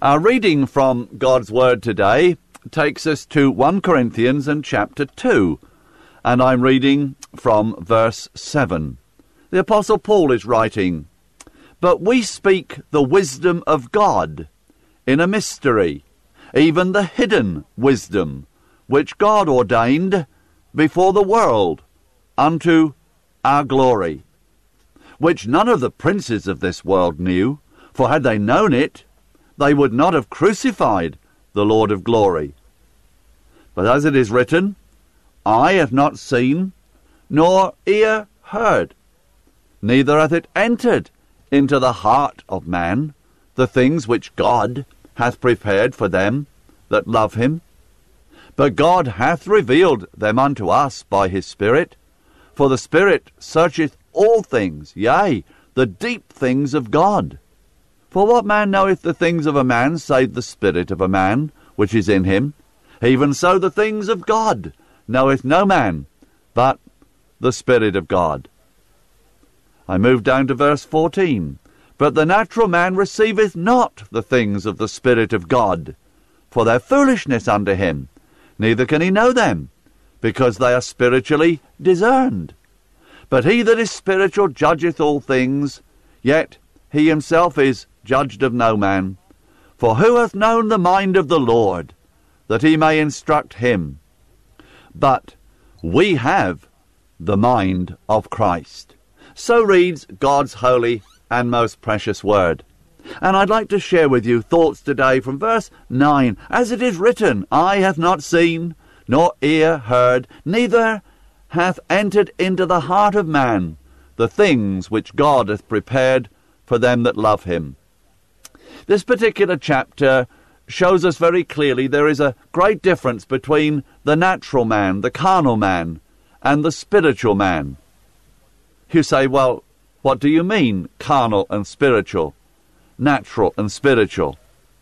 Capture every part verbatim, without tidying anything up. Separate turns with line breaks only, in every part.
Our reading from God's Word today takes us to First Corinthians and chapter two, and I'm reading from verse seven. The Apostle Paul is writing, "But we speak the wisdom of God in a mystery, even the hidden wisdom, which God ordained before the world unto our glory, which none of the princes of this world knew, for had they known it, they would not have crucified the Lord of glory. But as it is written, eye hath not seen, nor ear heard, neither hath it entered into the heart of man, the things which God hath prepared for them that love him. But God hath revealed them unto us by his Spirit, for the Spirit searcheth all things, yea, the deep things of God. For what man knoweth the things of a man, save the spirit of a man which is in him? Even so the things of God knoweth no man, but the Spirit of God." I move down to verse fourteen. "But the natural man receiveth not the things of the Spirit of God, for their foolishness unto him, neither can he know them, because they are spiritually discerned. But he that is spiritual judgeth all things, yet he himself is judged of no man. For who hath known the mind of the Lord, that he may instruct him? But we have the mind of Christ." So reads God's holy and most precious word. And I'd like to share with you thoughts today from verse nine. "As it is written, eye hath not seen, nor ear heard, neither hath entered into the heart of man the things which God hath prepared for them that love him." This particular chapter shows us very clearly there is a great difference between the natural man, the carnal man, and the spiritual man. You say, well, what do you mean, carnal and spiritual, natural and spiritual?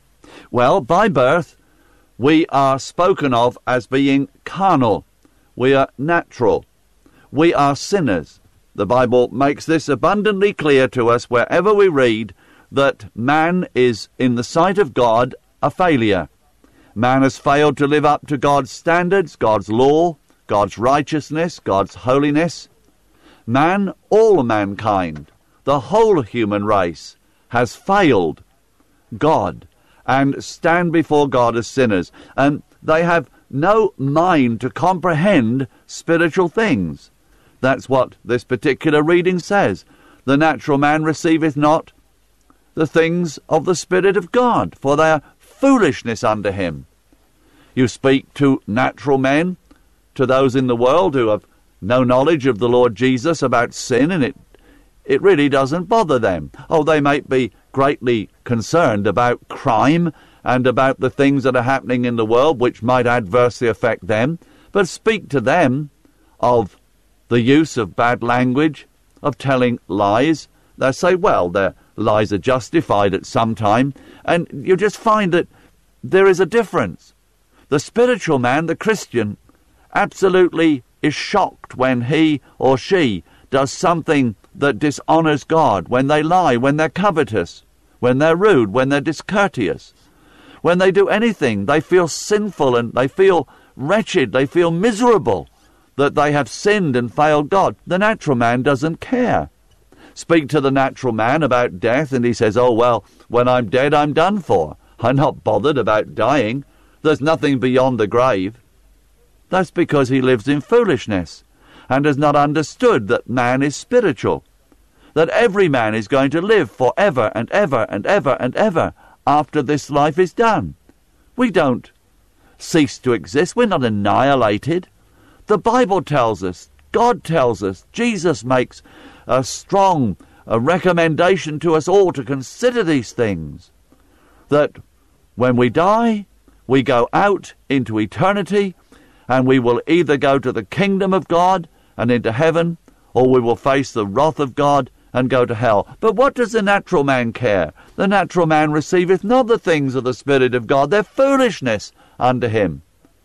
Well, by birth, we are spoken of as being carnal. We are natural. We are sinners. The Bible makes this abundantly clear to us wherever we read that man is, in the sight of God, a failure. Man has failed to live up to God's standards, God's law, God's righteousness, God's holiness. Man, all mankind, the whole human race, has failed God and stand before God as sinners. And they have no mind to comprehend spiritual things. That's what this particular reading says. The natural man receiveth not the things of the Spirit of God, for they are foolishness unto him. You speak to natural men, to those in the world who have no knowledge of the Lord Jesus about sin, and it it really doesn't bother them. Oh, they might be greatly concerned about crime and about the things that are happening in the world which might adversely affect them, but speak to them of the use of bad language, of telling lies. They say, well, their lies are justified at some time, and you just find that there is a difference. The spiritual man, the Christian, absolutely is shocked when he or she does something that dishonors God, when they lie, when they're covetous, when they're rude, when they're discourteous. When they do anything, they feel sinful and they feel wretched, they feel miserable that they have sinned and failed God. The natural man doesn't care. Speak to the natural man about death and he says, oh, well, when I'm dead, I'm done for. I'm not bothered about dying. There's nothing beyond the grave. That's because he lives in foolishness and has not understood that man is spiritual, that every man is going to live forever and ever and ever and ever after this life is done. We don't cease to exist. We're not annihilated. The Bible tells us, God tells us, Jesus makes a strong a recommendation to us all to consider these things, that when we die, we go out into eternity, and we will either go to the kingdom of God and into heaven, or we will face the wrath of God and go to hell. But what does the natural man care? The natural man receiveth not the things of the Spirit of God. They're foolishness unto him.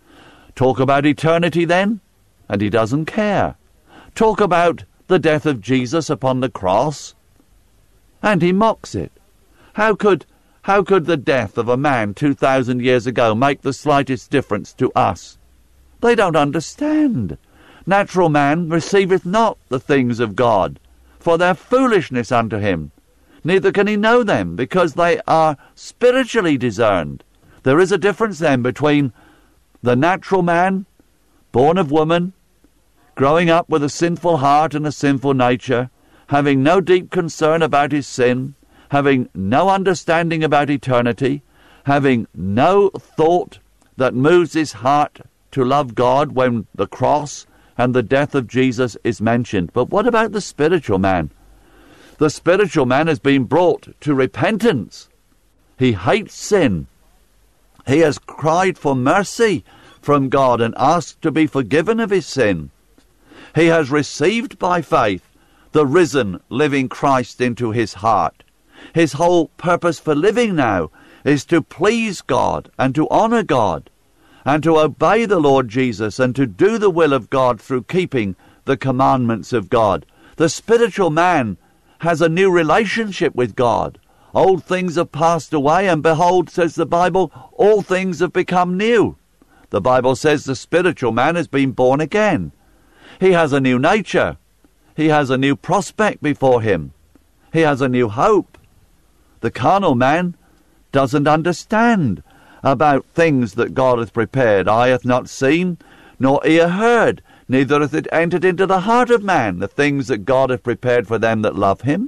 Talk about eternity then, and he doesn't care. Talk about the death of Jesus upon the cross, and he mocks it. How could How could the death of a man two thousand years ago make the slightest difference to us? They don't understand. Natural man receiveth not the things of God, for their foolishness unto him. Neither can he know them, because they are spiritually discerned. There is a difference then between the natural man, born of woman, growing up with a sinful heart and a sinful nature, having no deep concern about his sin, having no understanding about eternity, having no thought that moves his heart to love God when the cross and the death of Jesus is mentioned. But what about the spiritual man? The spiritual man has been brought to repentance. He hates sin. He has cried for mercy from God and asked to be forgiven of his sin. He has received by faith the risen, living Christ into his heart. His whole purpose for living now is to please God and to honor God and to obey the Lord Jesus and to do the will of God through keeping the commandments of God. The spiritual man has a new relationship with God. Old things have passed away, and behold, says the Bible, all things have become new. The Bible says the spiritual man has been born again. He has a new nature. He has a new prospect before him. He has a new hope. The carnal man doesn't understand about things that God hath prepared. Eye hath not seen, nor ear heard, neither hath it entered into the heart of man, the things that God hath prepared for them that love him.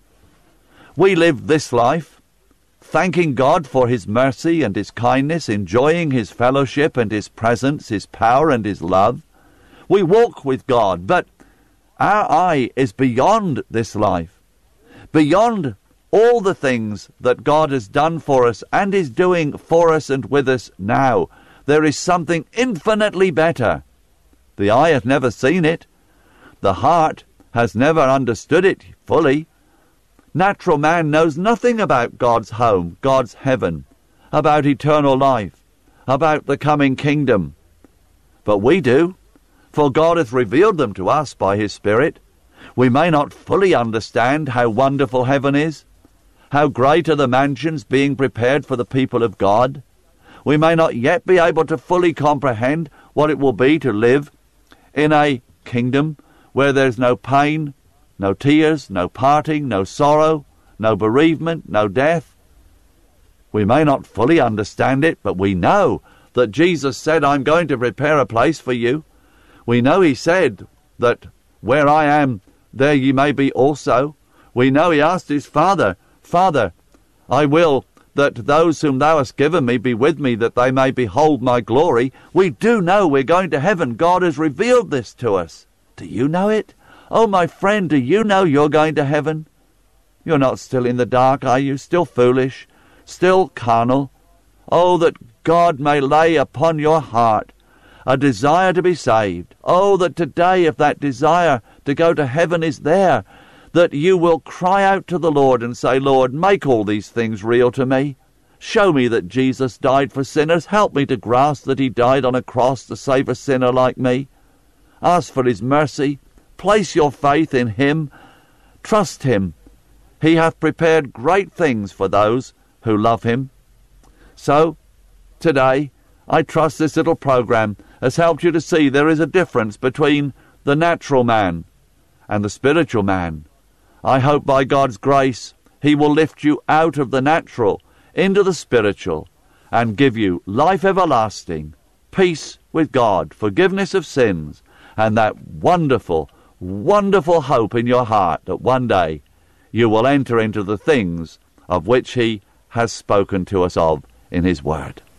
We live this life, thanking God for his mercy and his kindness, enjoying his fellowship and his presence, his power and his love. We walk with God, but our eye is beyond this life, beyond all the things that God has done for us and is doing for us and with us now. There is something infinitely better. The eye hath never seen it. The heart has never understood it fully. Natural man knows nothing about God's home, God's heaven, about eternal life, about the coming kingdom. But we do, for God hath revealed them to us by his Spirit. We may not fully understand how wonderful heaven is, how great are the mansions being prepared for the people of God. We may not yet be able to fully comprehend what it will be to live in a kingdom where there's no pain, no tears, no parting, no sorrow, no bereavement, no death. We may not fully understand it, but we know that Jesus said, I'm going to prepare a place for you. We know he said that where I am, there ye may be also. We know he asked his Father, Father, I will that those whom thou hast given me be with me, that they may behold my glory. We do know we're going to heaven. God has revealed this to us. Do you know it? Oh, my friend, do you know you're going to heaven? You're not still in the dark, are you? Still foolish? Still carnal? Oh, that God may lay upon your heart a desire to be saved. Oh, that today, if that desire to go to heaven is there, that you will cry out to the Lord and say, Lord, make all these things real to me. Show me that Jesus died for sinners. Help me to grasp that he died on a cross to save a sinner like me. Ask for his mercy. Place your faith in him. Trust him. He hath prepared great things for those who love him. So, today, I trust this little program has helped you to see there is a difference between the natural man and the spiritual man. I hope by God's grace he will lift you out of the natural into the spiritual and give you life everlasting, peace with God, forgiveness of sins, and that wonderful, wonderful hope in your heart that one day you will enter into the things of which he has spoken to us of in his word.